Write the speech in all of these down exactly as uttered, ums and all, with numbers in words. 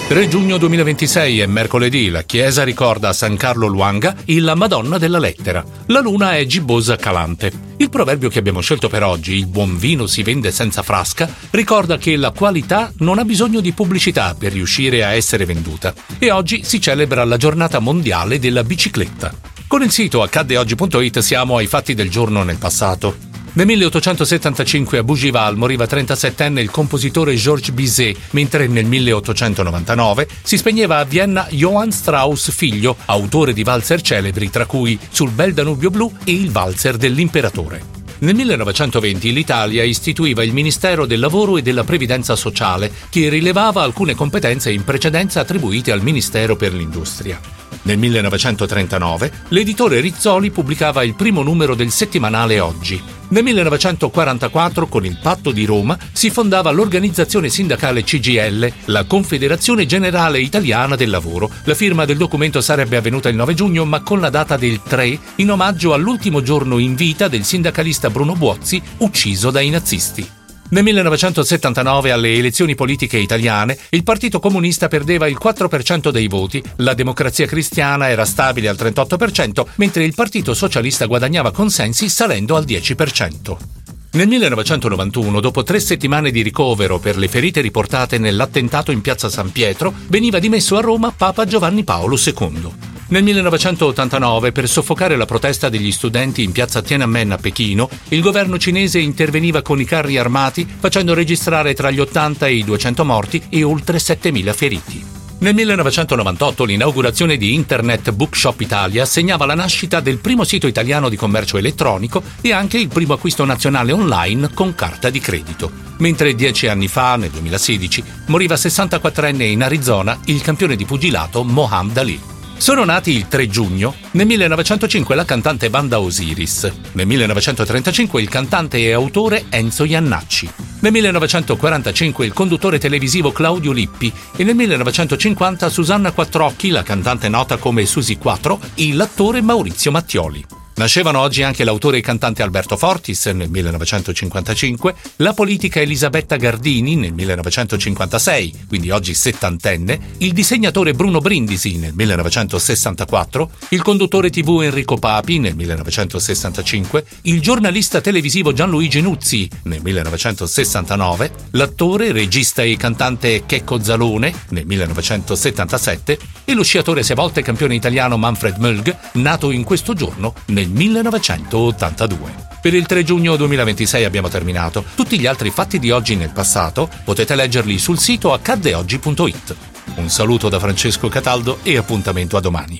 tre giugno duemilaventisei è mercoledì, la chiesa ricorda a San Carlo Luanga il Madonna della Lettera. La luna è gibbosa calante. Il proverbio che abbiamo scelto per oggi, il buon vino si vende senza frasca, ricorda che la qualità non ha bisogno di pubblicità per riuscire a essere venduta. E oggi si celebra la giornata mondiale della bicicletta. Con il sito accadde oggi punto it siamo ai fatti del giorno nel passato. Nel milleottocentosettantacinque a Bougival moriva trentasettenne il compositore Georges Bizet, mentre nel milleottocentonovantanove si spegneva a Vienna Johann Strauss figlio, autore di valzer celebri tra cui Sul bel Danubio blu e il valzer dell'imperatore. Nel millenovecentoventi l'Italia istituiva il Ministero del Lavoro e della Previdenza Sociale, che rilevava alcune competenze in precedenza attribuite al Ministero per l'Industria. Nel millenovecentotrentanove l'editore Rizzoli pubblicava il primo numero del settimanale Oggi. Nel millenovecentoquarantaquattro, con il Patto di Roma, si fondava l'organizzazione sindacale C G I L, la Confederazione Generale Italiana del Lavoro. La firma del documento sarebbe avvenuta il nove giugno, ma con la data del tre, in omaggio all'ultimo giorno in vita del sindacalista Bruno Buozzi, ucciso dai nazisti. Nel millenovecentosettantanove, alle elezioni politiche italiane, il Partito Comunista perdeva il quattro per cento dei voti, la Democrazia Cristiana era stabile al trentotto per cento, mentre il Partito Socialista guadagnava consensi salendo al dieci per cento. Nel millenovecentonovantuno, dopo tre settimane di ricovero per le ferite riportate nell'attentato in piazza San Pietro, veniva dimesso a Roma Papa Giovanni Paolo secondo. Nel millenovecentottantanove, per soffocare la protesta degli studenti in piazza Tiananmen a Pechino, il governo cinese interveniva con i carri armati, facendo registrare tra gli ottanta e i duecento morti e oltre settemila feriti. Nel millenovecentonovantotto l'inaugurazione di Internet Bookshop Italia segnava la nascita del primo sito italiano di commercio elettronico e anche il primo acquisto nazionale online con carta di credito. Mentre dieci anni fa, nel duemilasedici, moriva sessantaquattrenne in Arizona il campione di pugilato Muhammad Ali. Sono nati il tre giugno, nel millenovecentocinque la cantante Wanda Osiris, nel millenovecentotrentacinque il cantante e autore Enzo Jannacci, nel millenovecentoquarantacinque il conduttore televisivo Claudio Lippi e nel millenovecentocinquanta Susanna Quattrocchi, la cantante nota come Susi Quattro, e l'attore Maurizio Mattioli. Nascevano oggi anche l'autore e cantante Alberto Fortis nel millenovecentocinquantacinque, la politica Elisabetta Gardini nel millenovecentocinquantasei, quindi oggi settantenne, il disegnatore Bruno Brindisi nel millenovecentosessantaquattro, il conduttore tivù Enrico Papi nel millenovecentosessantacinque, il giornalista televisivo Gianluigi Nuzzi nel millenovecentosessantanove, l'attore, regista e cantante Checco Zalone nel millenovecentosettantasette e lo sciatore sei volte campione italiano Manfred Mölg, nato in questo giorno nel millenovecentottantadue. Per il tre giugno duemilaventisei abbiamo terminato. Tutti gli altri fatti di oggi nel passato potete leggerli sul sito accadde oggi punto it. Un saluto da Francesco Cataldo e appuntamento a domani.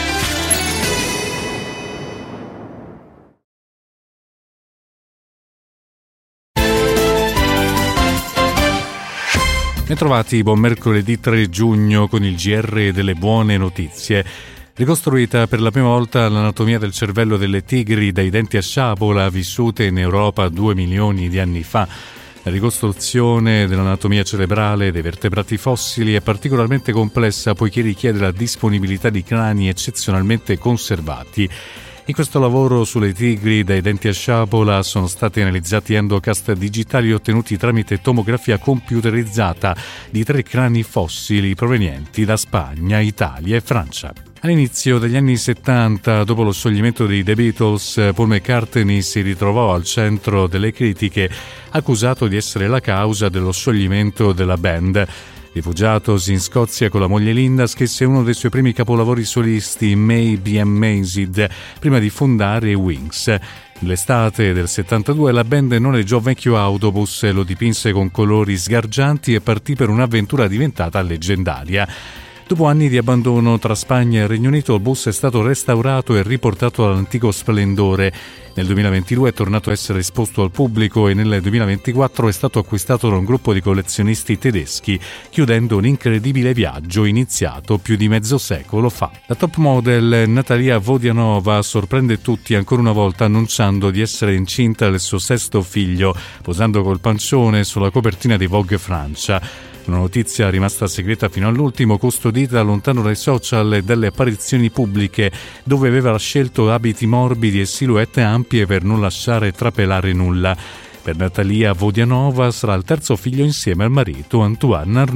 Bentrovati, buon mercoledì tre giugno con il G R delle buone notizie. Ricostruita per la prima volta l'anatomia del cervello delle tigri dai denti a sciabola vissute in Europa due milioni di anni fa. La ricostruzione dell'anatomia cerebrale dei vertebrati fossili è particolarmente complessa poiché richiede la disponibilità di crani eccezionalmente conservati. In questo lavoro sulle tigri dai denti a sciabola sono stati analizzati endocast digitali ottenuti tramite tomografia computerizzata di tre crani fossili provenienti da Spagna, Italia e Francia. All'inizio degli anni settanta, dopo lo scioglimento dei The Beatles, Paul McCartney si ritrovò al centro delle critiche, accusato di essere la causa dello scioglimento della band. Rifugiatosi in Scozia con la moglie Linda, scrisse uno dei suoi primi capolavori solisti, Maybe Amazed, prima di fondare Wings. Nell'estate del settantadue la band noleggiò vecchio autobus, lo dipinse con colori sgargianti e partì per un'avventura diventata leggendaria. Dopo anni di abbandono tra Spagna e Regno Unito, il bus è stato restaurato e riportato all'antico splendore. Nel duemilaventidue è tornato a essere esposto al pubblico e nel duemilaventiquattro è stato acquistato da un gruppo di collezionisti tedeschi, chiudendo un incredibile viaggio iniziato più di mezzo secolo fa. La top model Natalia Vodianova sorprende tutti ancora una volta annunciando di essere incinta del suo sesto figlio, posando col pancione sulla copertina di Vogue Francia. Una notizia rimasta segreta fino all'ultimo, custodita lontano dai social e dalle apparizioni pubbliche, dove aveva scelto abiti morbidi e silhouette ampie per non lasciare trapelare nulla. Per Natalia Vodianova sarà il terzo figlio insieme al marito Antoine Arnaud.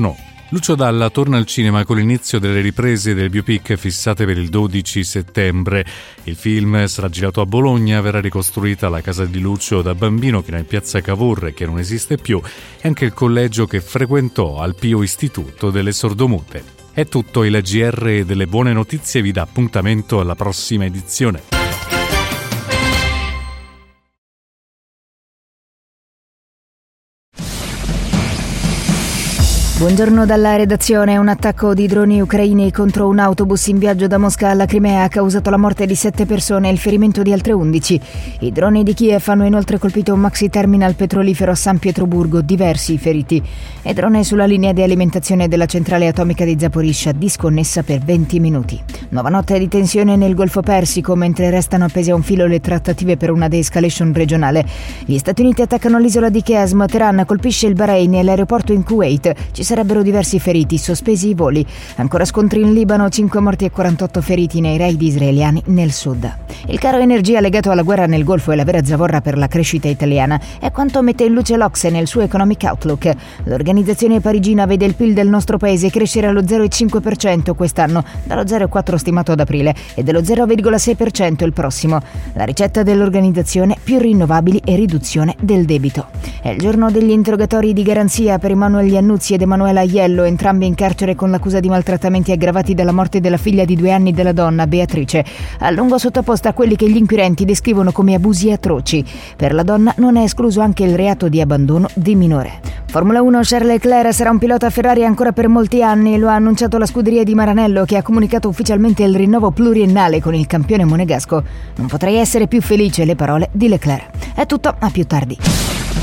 Lucio Dalla torna al cinema con l'inizio delle riprese del biopic fissate per il dodici settembre. Il film sarà girato a Bologna, verrà ricostruita la casa di Lucio da bambino che era in piazza Cavour, che non esiste più, e anche il collegio che frequentò al Pio Istituto delle Sordomute. È tutto, il G R delle buone notizie vi dà appuntamento alla prossima edizione. Buongiorno dalla redazione. Un attacco di droni ucraini contro un autobus in viaggio da Mosca alla Crimea ha causato la morte di sette persone e il ferimento di altre undici. I droni di Kiev hanno inoltre colpito un maxi terminal petrolifero a San Pietroburgo, diversi feriti. E drone sulla linea di alimentazione della centrale atomica di Zaporizhzhia, disconnessa per venti minuti. Nuova notte di tensione nel Golfo Persico, mentre restano appese a un filo le trattative per una de-escalation regionale. Gli Stati Uniti attaccano l'isola di Qasm, Teheran colpisce il Bahrain e l'aeroporto in Kuwait. Ci sarebbero diversi feriti, sospesi i voli. Ancora scontri in Libano, cinque morti e quarantotto feriti nei raid israeliani nel sud. Il caro energia legato alla guerra nel Golfo è la vera zavorra per la crescita italiana. È quanto mette in luce l'Ocse nel suo Economic Outlook. L'organizzazione parigina vede il P I L del nostro paese crescere allo zero virgola cinque per cento quest'anno, dallo zero virgola quattro per cento stimato ad aprile, e dello zero virgola sei per cento il prossimo. La ricetta dell'organizzazione: più rinnovabili e riduzione del debito. È il giorno degli interrogatori di garanzia per Emanuele Iannuzzi ed Emanuela Aiello, entrambi in carcere con l'accusa di maltrattamenti aggravati dalla morte della figlia di due anni della donna, Beatrice, a lungo sottoposta a quelli che gli inquirenti descrivono come abusi atroci. Per la donna non è escluso anche il reato di abbandono di minore. Formula uno, Charles Leclerc sarà un pilota Ferrari ancora per molti anni, lo ha annunciato la scuderia di Maranello, che ha comunicato ufficialmente il rinnovo pluriennale con il campione monegasco. Non potrei essere più felice, le parole di Leclerc. È tutto, a più tardi.